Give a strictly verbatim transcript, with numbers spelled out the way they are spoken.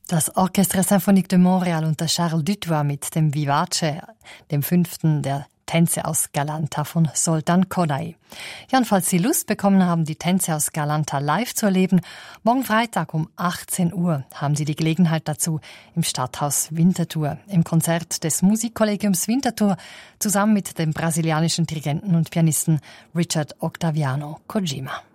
Das Orchestre Symphonique de Montréal unter Charles Dutoit mit dem Vivace, dem fünften der Tänze aus Galanta von Zoltán Kodály. Ja, falls Sie Lust bekommen haben, die Tänze aus Galanta live zu erleben, morgen Freitag um achtzehn Uhr haben Sie die Gelegenheit dazu im Stadthaus Winterthur, im Konzert des Musikkollegiums Winterthur, zusammen mit dem brasilianischen Dirigenten und Pianisten Richard Octaviano Kojima.